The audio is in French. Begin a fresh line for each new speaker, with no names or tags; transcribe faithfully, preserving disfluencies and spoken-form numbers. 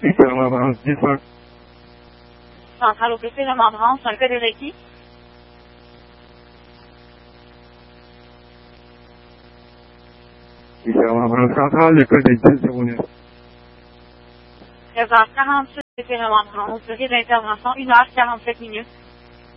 Oui, c'est Remembrance, dites-moi.
Centrale O P C Remembrance, un cas de Reiki.
Oui, c'est Remembrance centrale, le code est dix zéro neuf.
treize heures quarante-six, O P C Remembrance, durée d'intervention, une heure quarante-sept minutes.